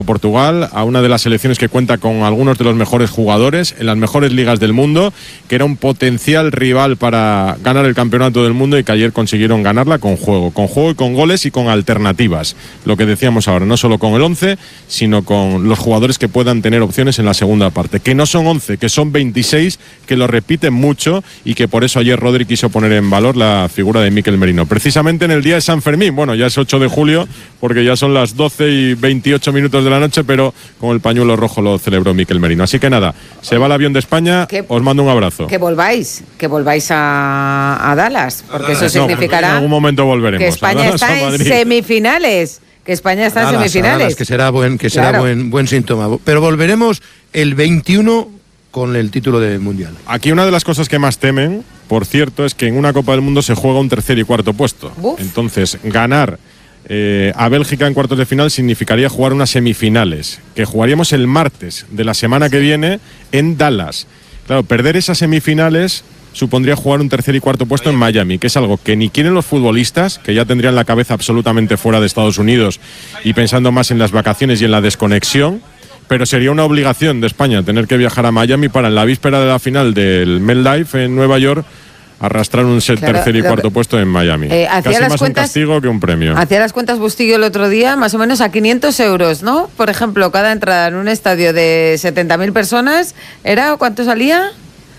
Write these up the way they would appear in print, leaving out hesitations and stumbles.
Portugal, a una de las selecciones que cuenta con algunos de los mejores jugadores en las mejores ligas del mundo, que era un potencial rival para ganar el campeonato del mundo y que ayer consiguieron ganarla con juego y con goles y con alternativas. Lo que decíamos ahora, no solo con el 11, sino con los jugadores que puedan tener opciones en la segunda parte, que no son 11, que son 26, que lo repiten mucho y que por eso ayer Rodri quiso poner en valor la figura de Mikel Merino. Precisamente en el día de San Fermín, bueno, ya es 8 de julio, porque ya son las 12:28 minutos de la noche, pero con el pañuelo rojo lo celebró Mikel Merino. Así que nada, se va el avión de España, os mando un abrazo. Que volváis a Dallas, porque eso significará en algún momento volveremos. Que España está en semifinales. Que España está en semifinales. Dallas, que será buen síntoma. Pero volveremos el 21 con el título de Mundial. Aquí una de las cosas que más temen, por cierto, es que en una Copa del Mundo se juega un tercer y cuarto puesto. Uf. Entonces, ganar a Bélgica en cuartos de final significaría jugar unas semifinales, que jugaríamos el martes de la semana que viene en Dallas. Claro, perder esas semifinales supondría jugar un tercer y cuarto puesto en Miami, que es algo que ni quieren los futbolistas, que ya tendrían la cabeza absolutamente fuera de Estados Unidos y pensando más en las vacaciones y en la desconexión, pero sería una obligación de España tener que viajar a Miami para en la víspera de la final del MetLife en Nueva York arrastrar un tercer y cuarto puesto en Miami. Casi más un castigo que un premio. Hacía las cuentas Bustillo el otro día, más o menos a 500 euros, ¿no? Por ejemplo, cada entrada en un estadio de 70.000 personas, ¿cuánto salía?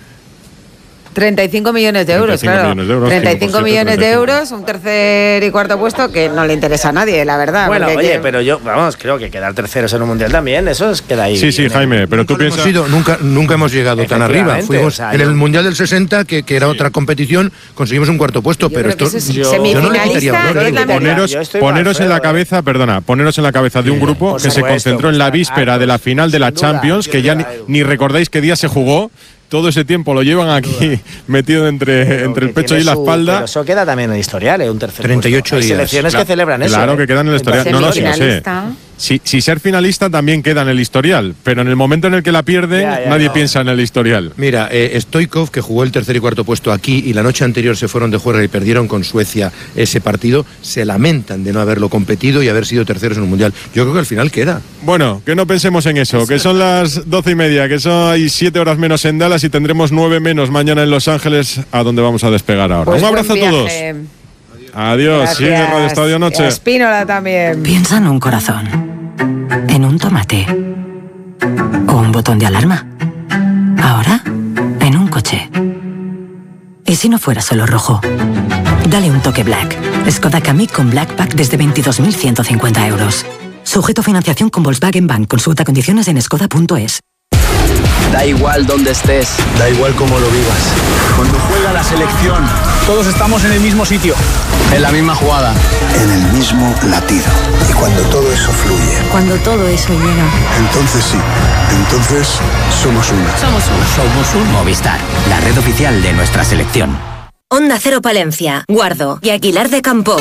35 millones de euros, claro. 35 millones de euros, un tercer y cuarto puesto que no le interesa a nadie, la verdad. Bueno, pero yo, creo que quedar terceros en un mundial también, eso queda ahí. Sí, Jaime, pero tú piensas... Nunca hemos llegado tan arriba. Fuimos en el mundial del 60, que era otra competición, conseguimos un cuarto puesto, pero esto... Yo no le quitaría valor. Poneros en la cabeza, poneros en la cabeza de un grupo que se concentró en la víspera de la final de la Champions, que ya ni recordáis qué día se jugó. Todo ese tiempo lo llevan aquí metido entre el pecho y la espalda. Pero eso queda también en el historial, un tercer 38 puesto. Hay días. Selecciones que celebran eso. Claro que quedan en el historial. No, sí lo sé. Si ser finalista también queda en el historial, pero en el momento en el que la pierden, nadie piensa en el historial. Mira, Stoichkov, que jugó el tercer y cuarto puesto aquí y la noche anterior se fueron de juerga y perdieron con Suecia ese partido, se lamentan de no haberlo competido y haber sido terceros en un mundial. Yo creo que al final queda. Bueno, que no pensemos en eso, que son las 12:30, que hay 7 horas menos en Dallas y tendremos 9 menos mañana en Los Ángeles, a donde vamos a despegar ahora. Pues un abrazo a todos. Adiós, sigue Radio Estadio Noche. Espínola también. Piensa en un corazón, en un tomate o un botón de alarma. Ahora, en un coche. ¿Y si no fuera solo rojo? Dale un toque Black. Skoda Kamiq con Black Pack desde 22.150 euros. Sujeto a financiación con Volkswagen Bank. Consulta condiciones en skoda.es. Da igual dónde estés, da igual cómo lo vivas. Cuando juega la selección, todos estamos en el mismo sitio, en la misma jugada, en el mismo latido. Y cuando todo eso fluye, cuando todo eso llega, entonces sí, entonces somos una. Somos un Movistar, la red oficial de nuestra selección. Onda Cero Palencia, Guardo y Aguilar de Campoo.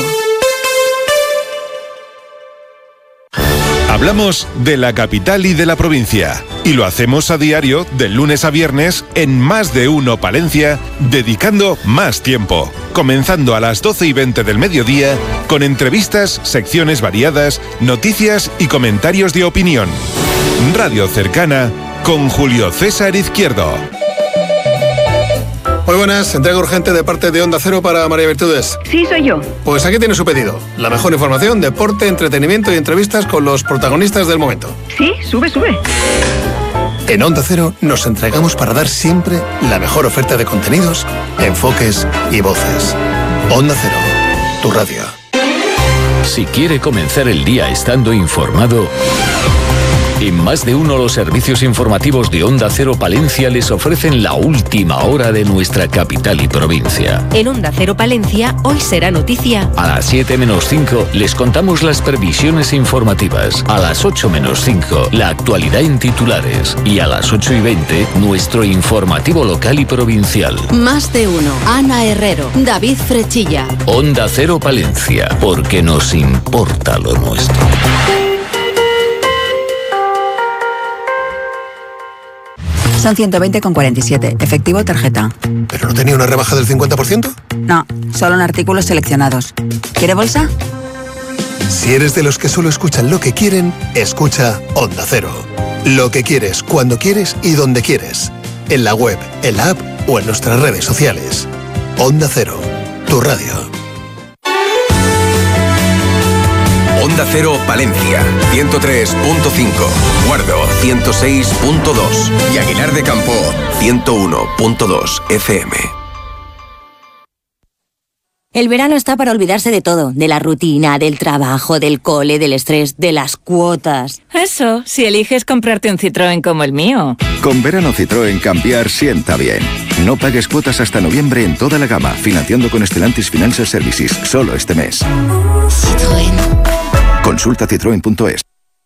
Hablamos de la capital y de la provincia, y lo hacemos a diario, de lunes a viernes, en Más de Uno Palencia, dedicando más tiempo, comenzando a las 12:20 del mediodía, con entrevistas, secciones variadas, noticias y comentarios de opinión. Radio cercana, con Julio César Izquierdo. Muy buenas, entrega urgente de parte de Onda Cero para María Virtudes. Sí, soy yo. Pues aquí tiene su pedido. La mejor información, deporte, entretenimiento y entrevistas con los protagonistas del momento. Sí, sube. En Onda Cero nos entregamos para dar siempre la mejor oferta de contenidos, enfoques y voces. Onda Cero, tu radio. Si quiere comenzar el día estando informado, en Más de Uno los servicios informativos de Onda Cero Palencia les ofrecen la última hora de nuestra capital y provincia. En Onda Cero Palencia, hoy será noticia. A las 7 menos 5 les contamos las previsiones informativas. A las 8 menos 5 la actualidad en titulares. Y a las 8:20 nuestro informativo local y provincial. Más de Uno, Ana Herrero, David Frechilla. Onda Cero Palencia, porque nos importa lo nuestro. Son 120,47. Efectivo tarjeta. ¿Pero no tenía una rebaja del 50%? No, solo en artículos seleccionados. ¿Quiere bolsa? Si eres de los que solo escuchan lo que quieren, escucha Onda Cero. Lo que quieres, cuando quieres y donde quieres. En la web, en la app o en nuestras redes sociales. Onda Cero, tu radio. Onda Cero Palencia, 103.5, Guardo, 106.2 y Aguilar de Campo, 101.2 FM. El verano está para olvidarse de todo, de la rutina, del trabajo, del cole, del estrés, de las cuotas. Eso, si eliges comprarte un Citroën como el mío. Con verano Citroën cambiar sienta bien. No pagues cuotas hasta noviembre en toda la gama, financiando con Stellantis Financial Services, solo este mes. Citroën. Consulta citroen.es.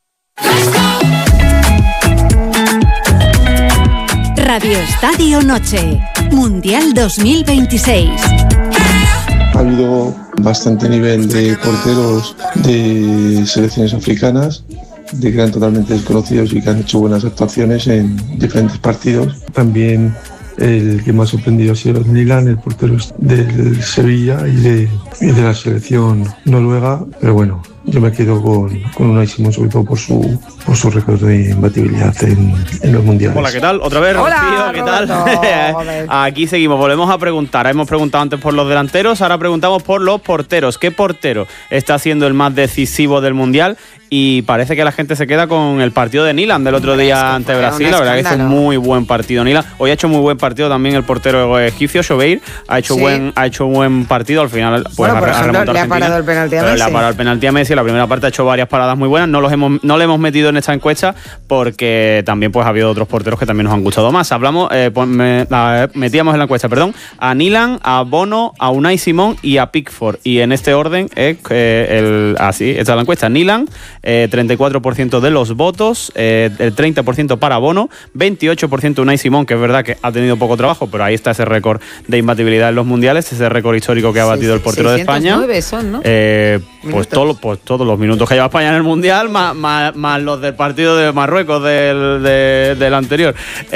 Radio Estadio Noche, Mundial 2026. Ha habido bastante nivel de porteros de selecciones africanas, de que eran totalmente desconocidos y que han hecho buenas actuaciones en diferentes partidos. También el que más sorprendido ha sido Nilan, el portero del Sevilla y de la selección noruega. Pero bueno, yo me quedo con Unai Simón, sobre todo por su récord de imbatibilidad en los mundiales. Hola, ¿qué tal? Otra vez, Rocío, ¿qué tal? Aquí seguimos, volvemos a preguntar. Hemos preguntado antes por los delanteros, ahora preguntamos por los porteros. ¿Qué portero está siendo el más decisivo del mundial? Y parece que la gente se queda con el partido de Nilan del otro día ante Brasil. La verdad que es un muy buen partido Nilan. Hoy ha hecho muy buen partido también el portero egipcio, Shobeir. Ha hecho buen partido. Al final pues, bueno, por ejemplo, le ha parado el penalti a Messi. Le ha parado el penalti a Messi. La primera parte ha hecho varias paradas muy buenas. No le hemos metido en esta encuesta porque también pues ha habido otros porteros que también nos han gustado más. Metíamos en la encuesta, a Nilan, a Bono, a Unai Simón y a Pickford. Y en este orden así está la encuesta. Nilan, 34% de los votos, el 30% para Bono, 28% Unai Simón, que es verdad que ha tenido poco trabajo, pero ahí está ese récord de imbatibilidad en los mundiales, ese récord histórico que ha batido el portero de España. Son, ¿no? Pues todos los minutos que lleva España en el mundial, más los del partido de Marruecos del anterior.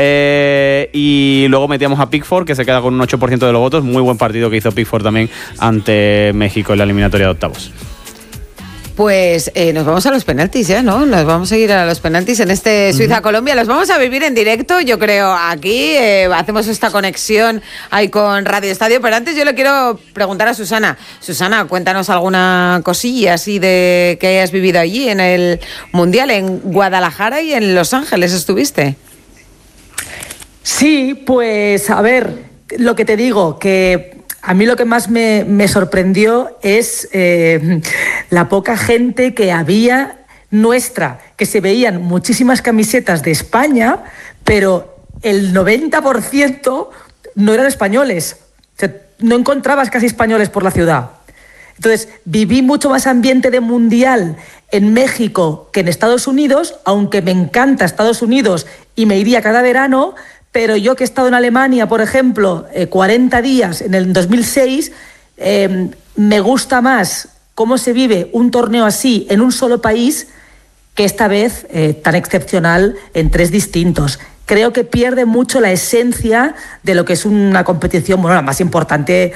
Y luego metíamos a Pickford, que se queda con un 8% de los votos. Muy buen partido que hizo Pickford también ante México en la eliminatoria de octavos. Pues nos vamos a los penaltis, ¿no? Nos vamos a ir a los penaltis en este Suiza-Colombia. Los vamos a vivir en directo, yo creo, aquí. Hacemos esta conexión ahí con Radio Estadio. Pero antes yo le quiero preguntar a Susana. Susana, cuéntanos alguna cosilla así de que hayas vivido allí en el Mundial, en Guadalajara y en Los Ángeles estuviste. Sí, pues a ver, lo que te digo, que a mí lo que más me sorprendió es la poca gente que había nuestra, que se veían muchísimas camisetas de España, pero el 90% no eran españoles. O sea, no encontrabas casi españoles por la ciudad. Entonces, viví mucho más ambiente de mundial en México que en Estados Unidos, aunque me encanta Estados Unidos y me iría cada verano. Pero yo que he estado en Alemania, por ejemplo, 40 días en el 2006, me gusta más cómo se vive un torneo así en un solo país que esta vez tan excepcional en 3 distintos. Creo que pierde mucho la esencia de lo que es una competición, bueno, la más importante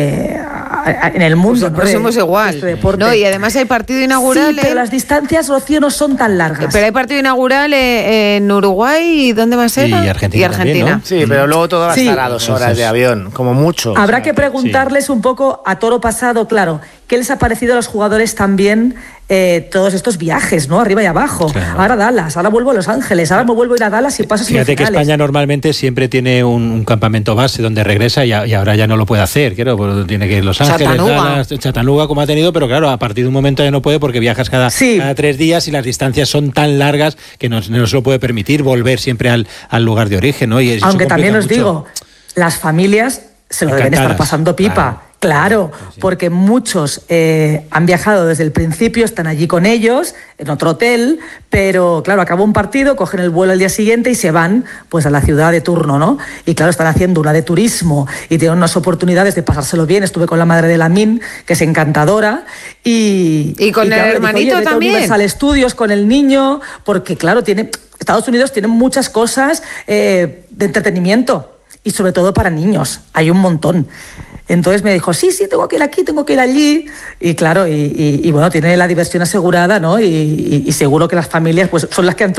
en el mundo. Pues el próximo es igual. No, y además hay partido inaugural. Sí, pero las distancias, Rocío, no son tan largas. Pero hay partido inaugural en Uruguay, ¿y dónde más era? Y Argentina. También, ¿no? Sí, pero luego todo va a estar a 2 horas de avión, como mucho. Habrá que preguntarles un poco a toro pasado, claro, ¿qué les ha parecido a los jugadores también todos estos viajes, ¿no? Arriba y abajo. Claro. Ahora Dallas, ahora vuelvo a Los Ángeles, ahora me vuelvo a ir a Dallas y paso semifinales. Fíjate que España normalmente siempre tiene un campamento base donde regresa y ahora ya no lo puede hacer, claro, porque tiene que ir Los Ángeles, Dallas, Chattanooga, como ha tenido, pero claro, a partir de un momento ya no puede porque viajas cada 3 días y las distancias son tan largas que no se lo puede permitir volver siempre al lugar de origen, ¿no? Y aunque también os digo, las familias se lo deben estar pasando pipa. Claro, porque muchos han viajado desde el principio, están allí con ellos, en otro hotel, pero claro, acabó un partido, cogen el vuelo al día siguiente y se van pues a la ciudad de turno, ¿no? Y claro, están haciendo una de turismo y tienen unas oportunidades de pasárselo bien. Estuve con la madre de Lamin, que es encantadora, y con el hermanito dijo, también. Universal Studios con el niño, porque claro, Estados Unidos tiene muchas cosas de entretenimiento. y sobre todo para niños, hay un montón. Entonces me dijo, sí, tengo que ir aquí, tengo que ir allí. Y claro, y bueno, tiene la diversión asegurada, ¿no? Y seguro que las familias pues son las que han